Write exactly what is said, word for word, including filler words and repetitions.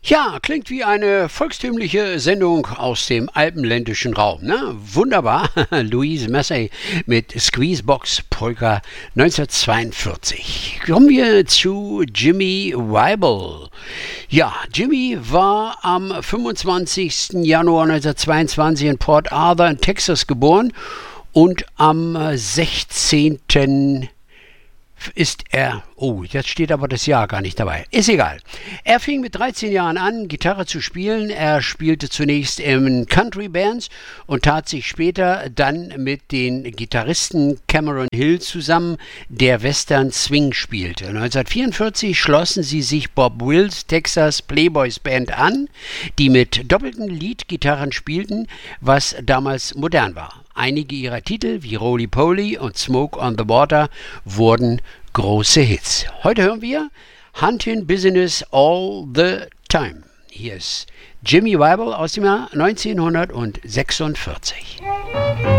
Ja, klingt wie eine volkstümliche Sendung aus dem alpenländischen Raum. Ne? Wunderbar. Louise Massey mit Squeezebox Polka neunzehnhundertzweiundvierzig. Kommen wir zu Jimmy Weibel. Ja, Jimmy war am fünfundzwanzigsten Januar neunzehnhundertzweiundzwanzig in Port Arthur in Texas geboren und am sechzehnten ist er, oh, jetzt steht aber das Jahr gar nicht dabei, ist egal. Er fing mit dreizehn Jahren an, Gitarre zu spielen. Er spielte zunächst in Country-Bands und tat sich später dann mit den Gitarristen Cameron Hill zusammen, der Western Swing spielte. neunzehnhundertvierundvierzig schlossen sie sich Bob Wills Texas Playboys Band an, die mit doppelten Leadgitarren spielten, was damals modern war. Einige ihrer Titel wie Roly Poly und Smoke on the Water wurden große Hits. Heute hören wir Hunting Business All the Time. Hier ist Jimmy Weibel aus dem Jahr neunzehnhundertsechsundvierzig.